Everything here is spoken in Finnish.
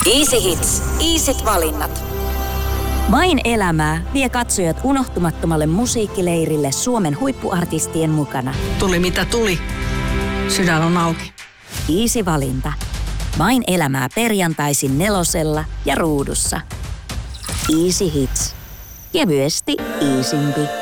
Easy Hits. Easyt valinnat. Vain elämää vie katsojat unohtumattomalle musiikkileirille Suomen huippuartistien mukana. Tuli mitä tuli. Sydän on auki. Easy valinta. Vain elämää perjantaisin 4 ja Ruudussa. Easy Hits. Kevyesti easympi.